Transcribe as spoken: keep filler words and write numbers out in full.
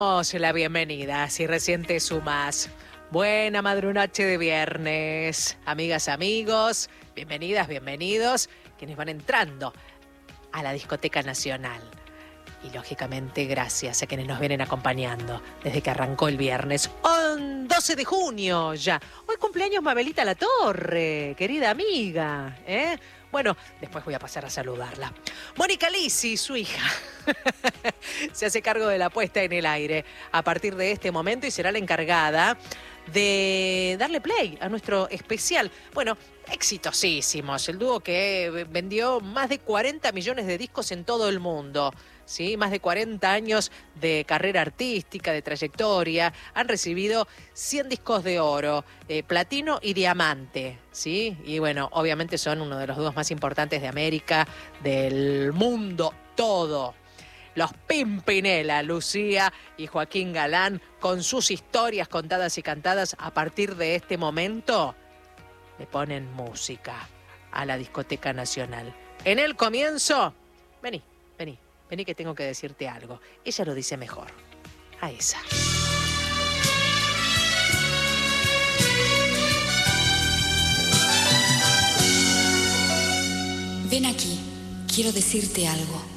Damos la bienvenida, si recién te sumas. Buena madrunoche de viernes, amigas, amigos, bienvenidas, bienvenidos, quienes van entrando a la Discoteca Nacional. Y lógicamente gracias a quienes nos vienen acompañando desde que arrancó el viernes, doce de junio ya. Hoy cumpleaños Mabelita Latorre, querida amiga, ¿eh? Bueno, después voy a pasar a saludarla. Mónica Lisi, su hija, se hace cargo de la puesta en el aire a partir de este momento y será la encargada de darle play a nuestro especial. Bueno, exitosísimos. El dúo que vendió más de cuarenta millones de discos en todo el mundo. ¿Sí? Más de cuarenta años de carrera artística, de trayectoria. Han recibido cien discos de oro, eh, platino y diamante. ¿Sí? Y bueno, obviamente son uno de los dúos más importantes de América, del mundo todo. Los Pimpinela, Lucía y Joaquín Galán, con sus historias contadas y cantadas, a partir de este momento, le ponen música a la Discoteca Nacional. En el comienzo, vení, vení. Vení que tengo que decirte algo. Ella lo dice mejor. A esa. Ven aquí, quiero decirte algo.